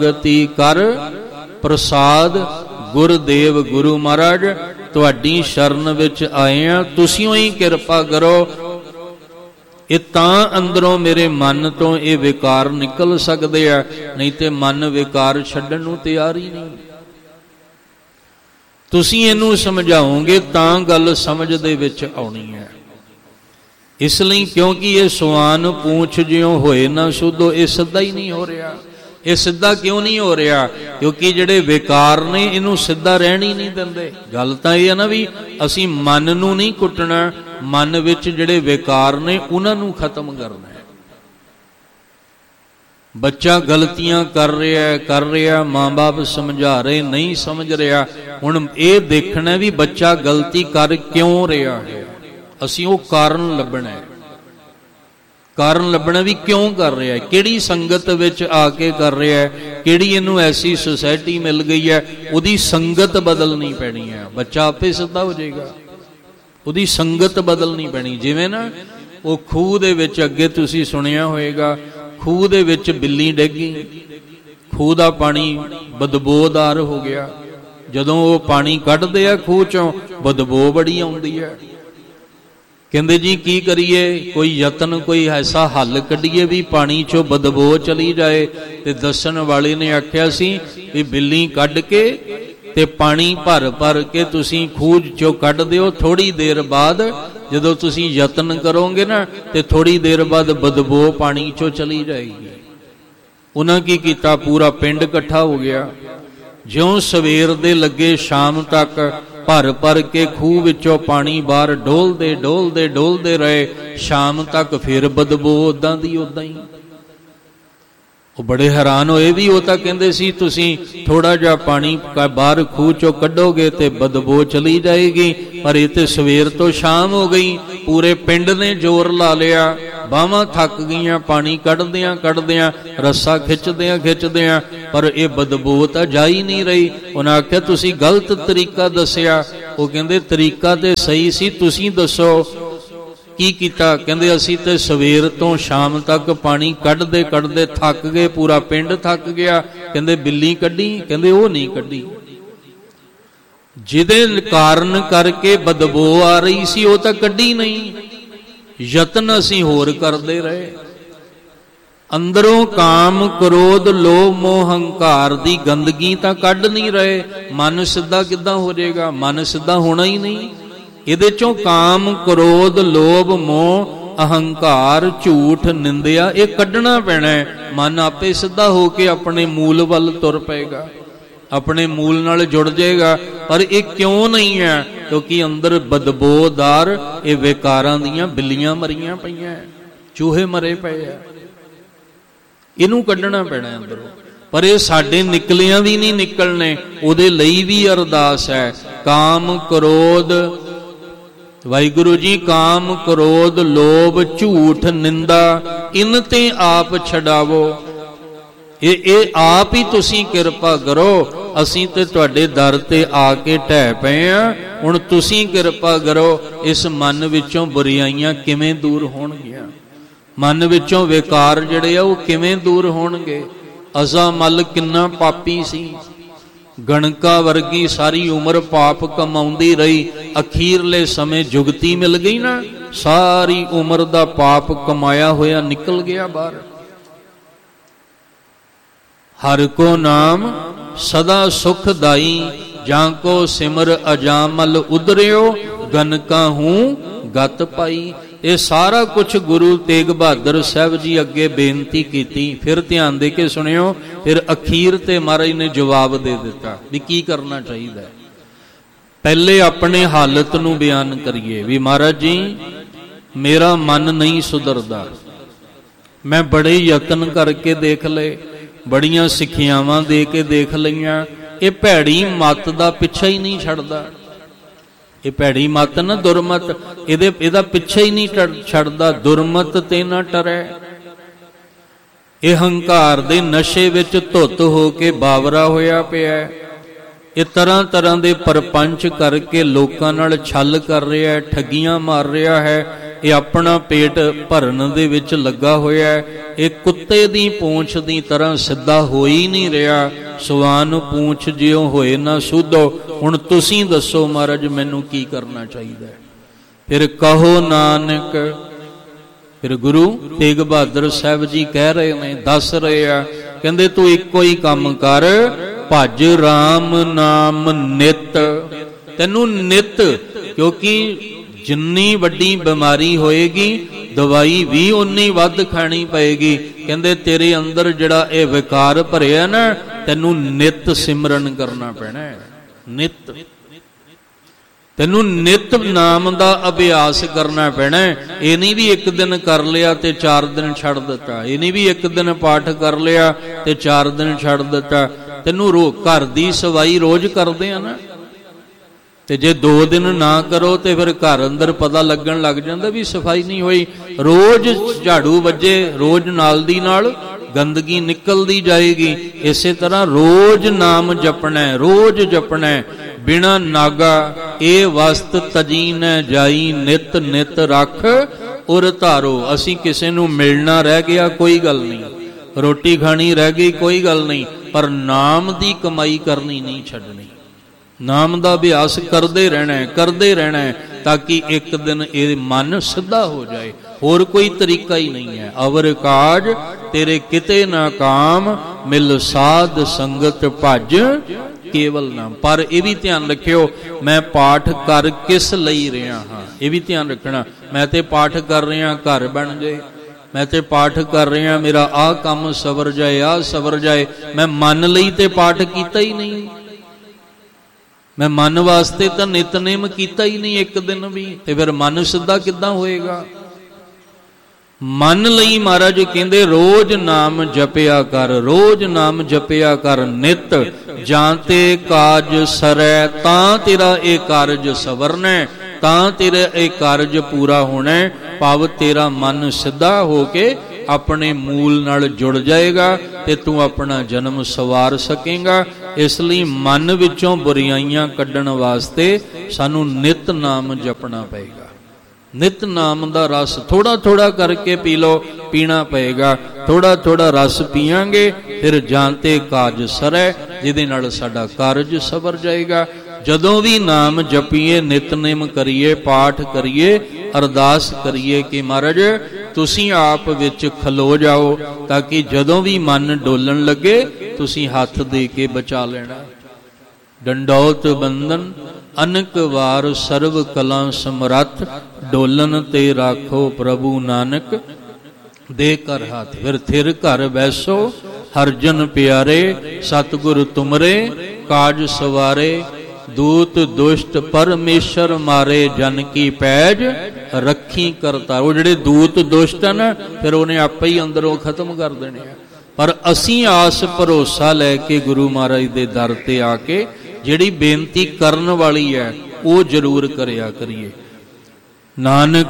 ਗਤੀ ਕਰ ਪ੍ਰਸਾਦ। ਗੁਰਦੇਵ ਗੁਰੂ ਮਹਾਰਾਜ ਤੁਹਾਡੀ ਸ਼ਰਨ ਵਿੱਚ ਆਏ ਆ, ਤੁਸੀਂਓ ਹੀ ਕਿਰਪਾ ਕਰੋ। ਇਹ ਤਾਂ ਅੰਦਰੋਂ ਮੇਰੇ ਮਨ ਤੋਂ ਇਹ ਵਿਕਾਰ ਨਿਕਲ ਸਕਦੇ ਆ, ਨਹੀਂ ਤੇ ਮਨ ਵਿਕਾਰ ਛੱਡਣ ਨੂੰ ਤਿਆਰ ਹੀ ਨਹੀਂ। ਤੁਸੀਂ ਇਹਨੂੰ ਸਮਝਾਓਗੇ ਤਾਂ ਗੱਲ ਸਮਝ ਦੇ ਵਿੱਚ ਆਉਣੀ ਹੈ। ਇਸ ਲਈ ਕਿਉਂਕਿ ਇਹ ਸਵਾਨ ਪੂੰਛ ਜਿਉਂ ਹੋਏ ਨਾ ਸੁਧੋ, ਇਹ ਸਿੱਧਾ ਹੀ ਨਹੀਂ ਹੋ ਰਿਹਾ। ਇਹ ਸਿੱਧਾ ਕਿਉਂ ਨਹੀਂ ਹੋ ਰਿਹਾ? ਕਿਉਂਕਿ ਜਿਹੜੇ ਵਿਕਾਰ ਨੇ ਇਹਨੂੰ ਸਿੱਧਾ ਰਹਿਣ ਹੀ ਨਹੀਂ ਦਿੰਦੇ। ਗੱਲ ਤਾਂ ਇਹ ਹੈ ਨਾ ਵੀ ਅਸੀਂ ਮਨ ਨੂੰ ਨਹੀਂ ਕੁੱਟਣਾ, ਮਨ ਵਿੱਚ ਜਿਹੜੇ ਵਿਕਾਰ ਨੇ ਉਹਨਾਂ ਨੂੰ ਖਤਮ ਕਰਨਾ ਹੈ। ਬੱਚਾ ਗਲਤੀਆਂ ਕਰ ਰਿਹਾ, ਮਾਂ-ਬਾਪ ਸਮਝਾ ਰਹੇ, ਨਹੀਂ ਸਮਝ ਰਿਹਾ। ਹੁਣ ਇਹ ਦੇਖਣਾ ਵੀ ਬੱਚਾ ਗਲਤੀ ਕਰ ਕਿਉਂ ਰਿਹਾ ਹੈ। ਅਸੀਂ ਉਹ ਕਾਰਨ ਲੱਭਣਾ ਹੈ। ਕਾਰਨ ਲੱਭਣਾ ਵੀ ਕਿਉਂ ਕਰ ਰਿਹਾ ਹੈ, ਕਿਹੜੀ ਸੰਗਤ ਵਿੱਚ ਆ ਕੇ ਕਰ ਰਿਹਾ ਹੈ, ਕਿਹੜੀ ਇਹਨੂੰ ਐਸੀ ਸੁਸਾਇਟੀ ਮਿਲ ਗਈ ਹੈ, ਉਹਦੀ ਸੰਗਤ ਬਦਲਣੀ ਪੈਣੀ ਹੈ। ਬੱਚਾ ਆਪੇ ਸਿੱਧਾ ਹੋ ਜਾਏਗਾ, ਉਹਦੀ ਸੰਗਤ ਬਦਲਣੀ ਪੈਣੀ। ਜਿਵੇਂ ਨਾ ਉਹ ਖੂਹ ਦੇ ਵਿੱਚ, ਅੱਗੇ ਤੁਸੀਂ ਸੁਣਿਆ ਹੋਏਗਾ, ਖੂਹ ਦੇ ਵਿੱਚ ਬਿੱਲੀ ਡਿੱਗੀ, ਖੂਹ ਦਾ ਪਾਣੀ ਬਦਬੂਦਾਰ ਹੋ ਗਿਆ। ਜਦੋਂ ਉਹ ਪਾਣੀ ਕੱਢਦੇ ਆ ਖੂਹ ਚੋਂ, ਬਦਬੂ ਬੜੀ ਆਉਂਦੀ ਹੈ। ਕਹਿੰਦੇ ਜੀ ਕੀ ਕਰੀਏ, ਕੋਈ ਯਤਨ, ਕੋਈ ਐਸਾ ਹੱਲ ਕੱਢੀਏ ਵੀ ਪਾਣੀ ਚੋਂ ਬਦਬੂ ਚਲੀ ਜਾਏ। ਤੇ ਦੱਸਣ ਵਾਲੇ ਨੇ ਆਖਿਆ ਸੀ ਵੀ ਬਿੱਲੀ ਕੱਢ ਕੇ ਤੇ ਪਾਣੀ ਭਰ ਕੇ ਤੁਸੀਂ ਖੂਹ ਚੋਂ ਕੱਢ ਦਿਓ। ਥੋੜੀ ਦੇਰ ਬਾਅਦ ਜਦੋਂ ਤੁਸੀਂ ਯਤਨ ਕਰੋਗੇ ਨਾ, ਤੇ ਥੋੜੀ ਦੇਰ ਬਾਅਦ ਬਦਬੂ ਪਾਣੀ ਚੋਂ ਚਲੀ ਜਾਏਗੀ। ਉਹਨਾਂ ਕੀ ਕੀਤਾ, ਪੂਰਾ ਪਿੰਡ ਇਕੱਠਾ ਹੋ ਗਿਆ। ਜਿਉਂ ਸਵੇਰ ਦੇ ਲੱਗੇ ਸ਼ਾਮ ਤੱਕ ਭਰ ਕੇ ਖੂਹ ਵਿੱਚੋਂ ਪਾਣੀ ਬਾਹਰ ਡੋਲਦੇ ਰਹੇ। ਸ਼ਾਮ ਤੱਕ ਫਿਰ ਬਦਬੂ ਉਦਾਂ ਦੀ ਉਦਾਂ ਹੀ। ਉਹ ਬੜੇ ਹੈਰਾਨ ਹੋਏ ਵੀ ਉਹ ਤਾਂ ਕਹਿੰਦੇ ਸੀ ਤੁਸੀਂ ਥੋੜਾ ਜਿਹਾ ਪਾਣੀ ਬਾਹਰ ਖੂਹ ਚੋਂ ਕੱਢੋਗੇ ਤੇ ਬਦਬੂ ਚਲੀ ਜਾਏਗੀ, ਪਰ ਇਹ ਤੇ ਸਵੇਰ ਤੋਂ ਸ਼ਾਮ ਹੋ ਗਈ। ਪੂਰੇ ਪਿੰਡ ਨੇ ਜ਼ੋਰ ਲਾ ਲਿਆ, ਬਾਹਾਂ ਥੱਕ ਗਈਆਂ, ਪਾਣੀ ਕੱਢਦਿਆਂ ਰੱਸਾ ਖਿੱਚਦਿਆਂ, ਪਰ ਇਹ ਬਦਬੂ ਤਾਂ ਜਾ ਹੀ ਨਹੀਂ ਰਹੀ। ਉਹਨਾਂ ਆਖਿਆ ਤੁਸੀਂ ਗਲਤ ਤਰੀਕਾ ਦੱਸਿਆ। ਉਹ ਕਹਿੰਦੇ ਤਰੀਕਾ ਤੇ ਸਹੀ ਸੀ, ਤੁਸੀਂ ਦੱਸੋ ਕੀ ਕੀਤਾ। ਕਹਿੰਦੇ ਅਸੀਂ ਤੇ ਸਵੇਰ ਤੋਂ ਸ਼ਾਮ ਤੱਕ ਪਾਣੀ ਕੱਢਦੇ ਥੱਕ ਗਏ, ਪੂਰਾ ਪਿੰਡ ਥੱਕ ਗਿਆ। ਕਹਿੰਦੇ ਬਿੱਲੀ ਕੱਢੀ? ਕਹਿੰਦੇ ਉਹ ਨਹੀਂ ਕੱਢੀ। ਜਿਹਦੇ ਕਾਰਨ ਕਰਕੇ ਬਦਬੂ ਆ ਰਹੀ ਸੀ ਉਹ ਤਾਂ ਕੱਢੀ ਨਹੀਂ, ਯਤਨ ਅਸੀਂ ਹੋਰ ਕਰਦੇ ਰਹੇ। ਅੰਦਰੋਂ ਕਾਮ ਕ੍ਰੋਧ ਲੋਭ ਮੋਹ ਹੰਕਾਰ ਦੀ ਗੰਦਗੀ ਤਾਂ ਕੱਢ ਨਹੀਂ ਰਹੇ। ਮਨ ਸਿੱਧਾ ਕਿੱਦਾਂ ਹੋ ਜਾਏਗਾ? ਮਨ ਸਿੱਧਾ ਹੋਣਾ ਹੀ ਨਹੀਂ। ਇਹਦੇ ਚੋਂ ਕਾਮ ਕ੍ਰੋਧ ਲੋਭ ਮੋਹ ਅਹੰਕਾਰ ਝੂਠ ਨਿੰਦਿਆ ਇਹ ਕੱਢਣਾ ਪੈਣਾ ਹੈ। ਮਨ ਆਪੇ ਸਿੱਧਾ ਹੋ ਕੇ ਆਪਣੇ ਮੂਲ ਵੱਲ ਤੁਰ ਪਏਗਾ, ਆਪਣੇ ਮੂਲ ਨਾਲ ਜੁੜ ਜਾਏਗਾ। ਪਰ ਇਹ ਕਿਉਂ ਨਹੀਂ ਹੈ? ਕਿਉਂਕਿ ਅੰਦਰ ਬਦਬੂਦਾਰ ਇਹ ਵਿਕਾਰਾਂ ਦੀਆਂ ਬਿੱਲੀਆਂ ਮਰੀਆਂ ਪਈਆਂ, ਚੂਹੇ ਮਰੇ ਪਏ ਆ। ਇਹਨੂੰ ਕੱਢਣਾ ਪੈਣਾ ਅੰਦਰੋਂ। ਪਰ ਇਹ ਸਾਡੇ ਨਿਕਲਿਆਂ ਵੀ ਨਹੀਂ ਨਿਕਲਣੇ, ਉਹਦੇ ਲਈ ਵੀ ਅਰਦਾਸ ਹੈ। ਕਾਮ ਕ੍ਰੋਧ, ਵਾਹਿਗੁਰੂ ਜੀ, ਕਾਮ ਕ੍ਰੋਧ ਲੋਭ ਝੂਠ ਨਿੰਦਾ ਇਨ ਤੇ ਆਪ ਛਡਾਵੋ। ਇਹ ਆਪ ਹੀ ਤੁਸੀਂ ਕਿਰਪਾ ਕਰੋ। ਅਸੀਂ ਤੇ ਤੁਹਾਡੇ ਦਰ ਤੇ ਆ ਕੇ ਢਹਿ ਪਏ ਆ, ਹੁਣ ਤੁਸੀਂ ਕਿਰਪਾ ਕਰੋ। ਇਸ ਮਨ ਵਿੱਚੋਂ ਬੁਰਾਈਆਂ ਕਿਵੇਂ ਦੂਰ ਹੋਣਗੀਆਂ? ਮਨ ਵਿੱਚੋਂ ਵਿਕਾਰ ਜਿਹੜੇ ਆ ਉਹ ਕਿਵੇਂ ਦੂਰ ਹੋਣਗੇ? ਅਜ਼ਾ ਮਲ ਕਿੰਨਾ ਪਾਪੀ ਸੀ, ਗਣਕਾ ਵਰਗੀ ਸਾਰੀ ਉਮਰ ਪਾਪ ਕਮਾਉਂਦੀ ਰਹੀ। ਅਖੀਰਲੇ ਸਮੇਂ ਜੁਗਤੀ ਮਿਲ ਗਈ ਨਾ, ਸਾਰੀ ਉਮਰ ਦਾ ਪਾਪ ਕਮਾਇਆ ਹੋਇਆ ਨਿਕਲ ਗਿਆ ਬਾਹਰ। ਹਰ ਕੋ ਨਾਮ ਸਦਾ ਸੁਖਦਾਈ, ਜਾਂ ਕੋ ਸਿਮਰ ਅਜਾਮਲ ਉਦਰਿਓ, ਗਨਕਾ ਹੂੰ ਗਤ ਪਾਈ। ਇਹ ਸਾਰਾ ਕੁਛ ਗੁਰੂ ਤੇਗ ਬਹਾਦਰ ਸਾਹਿਬ ਜੀ ਅੱਗੇ ਬੇਨਤੀ ਕੀਤੀ। ਫਿਰ ਧਿਆਨ ਦੇ ਕੇ ਸੁਣਿਓ। ਫਿਰ ਅਖੀਰ ਤੇ ਮਹਾਰਾਜ ਨੇ ਜਵਾਬ ਦੇ ਦਿੱਤਾ ਵੀ ਕੀ ਕਰਨਾ ਚਾਹੀਦਾ। ਪਹਿਲੇ ਆਪਣੇ ਹਾਲਤ ਨੂੰ ਬਿਆਨ ਕਰੀਏ ਵੀ ਮਹਾਰਾਜ ਜੀ ਮੇਰਾ ਮਨ ਨਹੀਂ ਸੁਧਰਦਾ, ਮੈਂ ਬੜੇ ਯਤਨ ਕਰਕੇ ਦੇਖ ਲਏ, ਬੜੀਆਂ ਸਿੱਖਿਆਵਾਂ ਦੇ ਕੇ ਦੇਖ ਲਈਆਂ, ਇਹ ਭੈੜੀ ਮੱਤ ਦਾ ਪਿੱਛਾ ਹੀ ਨਹੀਂ ਛੱਡਦਾ। ਇਹ ਭੈੜੀ ਮੱਤ ਨਾ ਦੁਰਮਤ, ਇਹਦਾ ਪਿੱਛਾ ਹੀ ਨਹੀਂ ਛੱਡਦਾ। ਦੁਰਮਤ ਤੇ ਨਾ ਟਰੈ। ਇਹ ਹੰਕਾਰ ਦੇ ਨਸ਼ੇ ਵਿੱਚ ਧੁੱਤ ਹੋ ਕੇ ਬਾਵਰਾ ਹੋਇਆ ਪਿਆ। ਇਹ ਤਰ੍ਹਾਂ ਤਰ੍ਹਾਂ ਦੇ ਪਰਪੰਚ ਕਰਕੇ ਲੋਕਾਂ ਨਾਲ ਛਲ ਕਰ ਰਿਹਾ ਹੈ, ਠੱਗੀਆਂ ਮਾਰ ਰਿਹਾ ਹੈ, ਇਹ ਆਪਣਾ ਪੇਟ ਭਰਨ ਦੇ ਵਿੱਚ ਲੱਗਾ ਹੋਇਆ, ਇਹ ਕੁੱਤੇ ਦੀ ਪੂੰਛ ਦੀ ਤਰ੍ਹਾਂ ਸਿੱਧਾ ਹੋ ਹੀ ਨਹੀਂ ਰਿਹਾ। ਸਵਾਨ ਪੂੰਛ ਜਿਉ ਹੋਏ ਨਾ ਸੁਧੋ। ਹੁਣ ਤੁਸੀਂ ਦੱਸੋ ਮਹਾਰਾਜ ਮੈਨੂੰ ਕੀ ਕਰਨਾ ਚਾਹੀਦਾ? ਫਿਰ ਕਹੋ ਨਾਨਕ। ਫਿਰ ਗੁਰੂ ਤੇਗ ਬਹਾਦਰ ਸਾਹਿਬ ਜੀ ਕਹਿ ਰਹੇ ਨੇ, ਦੱਸ ਰਹੇ ਆ, ਕਹਿੰਦੇ ਤੂੰ ਇੱਕੋ ਹੀ ਕੰਮ ਕਰ, ਭਜ ਰਾਮ ਨਾਮ ਨਿਤ। ਤੈਨੂੰ ਨਿਤ, ਕਿਉਂਕਿ ਜਿੰਨੀ ਵੱਡੀ ਬਿਮਾਰੀ ਹੋਏਗੀ ਦਵਾਈ ਵੀ ਉਨੀ ਵੱਧ ਖਾਣੀ ਪਏਗੀ। ਕਹਿੰਦੇ ਤੇਰੇ ਅੰਦਰ ਜਿਹੜਾ ਇਹ ਵਿਕਾਰ ਭਰਿਆ ਨਾ, ਤੈਨੂੰ ਨਿਤ ਸਿਮਰਨ ਕਰਨਾ ਪੈਣਾ। ਨਿਤ ਤੈਨੂੰ ਨਿਤ ਨਾਮ ਦਾ ਅਭਿਆਸ ਕਰਨਾ ਪੈਣਾ। ਇਹ ਨਹੀਂ ਵੀ ਇੱਕ ਦਿਨ ਕਰ ਲਿਆ ਤੇ 4 ਦਿਨ ਛੱਡ ਦਿੱਤਾ। ਇਹ ਨਹੀਂ ਵੀ ਇੱਕ ਦਿਨ ਪਾਠ ਕਰ ਲਿਆ ਤੇ 4 ਦਿਨ ਛੱਡ ਦਿੱਤਾ। ਤੈਨੂੰ ਘਰ ਦੀ ਸਫਾਈ ਰੋਜ਼ ਕਰਦੇ ਆ ਨਾ, ਤੇ ਜੇ 2 ਦਿਨ ਨਾ ਕਰੋ ਤੇ ਫਿਰ ਘਰ ਅੰਦਰ ਪਤਾ ਲੱਗਣ ਲੱਗ ਜਾਂਦਾ ਵੀ ਸਫਾਈ ਨਹੀਂ ਹੋਈ। ਰੋਜ਼ ਝਾੜੂ ਵੱਜੇ, ਰੋਜ਼ ਨਾਲ ਦੀ ਨਾਲ ਗੰਦਗੀ ਨਿਕਲਦੀ ਜਾਏਗੀ। ਇਸੇ ਤਰ੍ਹਾਂ ਰੋਜ਼ ਨਾਮ ਜਪਣਾ, ਰੋਜ਼ ਜਪਣਾ। ਬਿਨਾ ਨਾਗਾ ਇਹ ਵਸਤ ਤਜੀ ਨ ਜਾਈ, ਨਿਤ ਨਿਤ ਰੱਖ ਉਰ ਧਾਰੋ। ਅਸੀਂ ਕਿਸੇ ਨੂੰ ਮਿਲਣਾ ਰਹਿ ਗਿਆ ਕੋਈ ਗੱਲ ਨਹੀਂ, ਰੋਟੀ ਖਾਣੀ ਰਹਿ ਗਈ ਕੋਈ ਗੱਲ ਨਹੀਂ, ਪਰ ਨਾਮ ਦੀ ਕਮਾਈ ਕਰਨੀ ਨਹੀਂ ਛੱਡਣੀ। ਨਾਮ ਦਾ ਅਭਿਆਸ ਕਰਦੇ ਰਹਿਣਾ, ਕਰਦੇ ਰਹਿਣਾ, ਤਾਂ ਕਿ ਇੱਕ ਦਿਨ ਇਹ ਮਨ ਸਿੱਧਾ ਹੋ ਜਾਏ। ਹੋਰ ਕੋਈ ਤਰੀਕਾ ਹੀ ਨਹੀਂ ਹੈ। ਅਵਰ ਕਾਜ ਤੇਰੇ ਕਿਤੇ ਨਾ ਕਾਮ, ਮਿਲ ਸਾਧ ਸੰਗਤ ਭਜ ਕੇਵਲ ਨਾਮ। ਪਰ ਇਹ ਵੀ ਧਿਆਨ ਰੱਖਿਓ, ਮੈਂ ਪਾਠ ਕਰ ਕਿਸ ਲਈ ਰਿਹਾ ਹਾਂ, ਇਹ ਵੀ ਧਿਆਨ ਰੱਖਣਾ। ਮੈਂ ਤੇ ਪਾਠ ਕਰ ਰਿਹਾ ਘਰ ਬਣ ਜਾਏ, ਮੈਂ ਤੇ ਪਾਠ ਕਰ ਰਿਹਾ ਮੇਰਾ ਆਹ ਕੰਮ ਸਵਰ ਜਾਏ, ਆਹ ਸਵਰ ਜਾਏ। ਮੈਂ ਮਨ ਲਈ ਤੇ ਪਾਠ ਕੀਤਾ ਹੀ ਨਹੀਂ। ਮੈਂ ਮਨ ਵਾਸਤੇ ਤਾਂ ਨਿਤਨੇਮ ਕੀਤਾ ਹੀ ਨਹੀਂ ਇੱਕ ਦਿਨ ਵੀ, ਤੇ ਫਿਰ ਮਨ ਸਿੱਧਾ ਕਿੱਦਾਂ ਹੋਏਗਾ? ਮਨ ਲਈ ਮਹਾਰਾਜ ਕਹਿੰਦੇ ਰੋਜ਼ ਨਾਮ ਜਪਿਆ ਕਰ, ਰੋਜ਼ ਨਾਮ ਜਪਿਆ ਕਰ ਨਿਤ। ਜਾਂ ਤੇ ਕਾਜ ਸਰੈ, ਤਾਂ ਤੇਰਾ ਇਹ ਕਾਰਜ ਸਵਰਨਾ, ਤਾਂ ਤੇਰਾ ਇਹ ਕਾਰਜ ਪੂਰਾ ਹੋਣਾ। ਭਾਵ ਤੇਰਾ ਮਨ ਸਿੱਧਾ ਹੋ ਕੇ ਆਪਣੇ ਮੂਲ ਨਾਲ ਜੁੜ ਜਾਏਗਾ ਤੇ ਤੂੰ ਆਪਣਾ ਜਨਮ ਸਵਾਰ ਸਕੇਗਾ। ਇਸ ਲਈ ਮਨ ਵਿੱਚੋਂ ਬੁਰਾਈਆਂ ਕੱਢਣ ਵਾਸਤੇ ਸਾਨੂੰ ਨਿਤ ਨਾਮ ਜਪਣਾ ਪਏਗਾ। ਨਿਤ ਨਾਮ ਦਾ ਰਸ ਥੋੜਾ ਥੋੜਾ ਕਰਕੇ ਪੀ ਲਓ, ਪੀਣਾ ਪਏਗਾ। ਥੋੜਾ ਥੋੜਾ ਰਸ ਪੀਆਂਗੇ, ਫਿਰ ਜਾਂਤੇ ਕਾਜ ਸਰੈ, ਜਿਹਦੇ ਨਾਲ ਸਾਡਾ ਕਾਰਜ ਸਵਰ ਜਾਏਗਾ। ਜਦੋਂ ਵੀ ਨਾਮ ਜਪੀਏ, ਨਿਤਨੇਮ ਕਰੀਏ, ਪਾਠ ਕਰੀਏ, ਅਰਦਾਸ ਕਰੀਏ ਕਿ ਮਹਾਰਾਜ ਤੁਸੀਂ ਆਪ ਵਿੱਚ ਖਲੋ ਜਾਓ, ਤਾਂ ਕਿ ਜਦੋਂ ਵੀ ਮਨ ਡੋਲਣ ਲੱਗੇ ਤੁਸੀਂ ਹੱਥ ਦੇ ਕੇ ਬਚਾ ਲੈਣਾ। ਡੰਡੌਤ ਬੰਦਨ ਅਨਕ ਵਾਰ ਸਰਬ ਕਲਾ ਸਮਰੱਥ, ਡੋਲਨ ਤੇ ਰਾਖੋ ਪ੍ਰਭੂ ਨਾਨਕ ਦੇ ਕਰ ਹੱਥ। ਫਿਰ ਥਿਰ ਘਰ ਬੈਸੋ ਹਰਜਨ ਪਿਆਰੇ, ਸਤਿਗੁਰ ਤੁਮਰੇ ਕਾਜ ਸਵਾਰੇ। ਦੂਤ ਦੁਸ਼ਟ ਪਰਮੇਸ਼ਰ ਮਾਰੇ, ਜਨ ਕੀ ਪੈਜ ਰੱਖੀ ਕਰਤਾ। ਉਹ ਜਿਹੜੇ ਦੂਤ ਦੁਸ਼ਟ ਹਨ ਫਿਰ ਉਹਨੇ ਆਪੇ ਹੀ ਅੰਦਰੋਂ ਖਤਮ ਕਰ ਦੇਣੇ ਆ। ਪਰ ਅਸੀਂ ਆਸ ਭਰੋਸਾ ਲੈ ਕੇ ਗੁਰੂ ਮਹਾਰਾਜ ਦੇ ਦਰ ਤੇ ਆ ਕੇ ਜਿਹੜੀ ਬੇਨਤੀ ਕਰਨ ਵਾਲੀ ਹੈ ਉਹ ਜ਼ਰੂਰ ਕਰਿਆ ਕਰੀਏ। ਨਾਨਕ